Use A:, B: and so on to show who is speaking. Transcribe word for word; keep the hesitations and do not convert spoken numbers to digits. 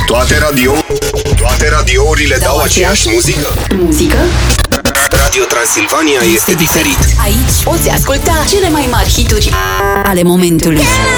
A: Toate radio Toate radiourile dau, dau aceeași muzică?
B: Muzică?
A: Radio Transilvania este diferit.
B: Aici poți asculta cele mai mari hituri ale momentului.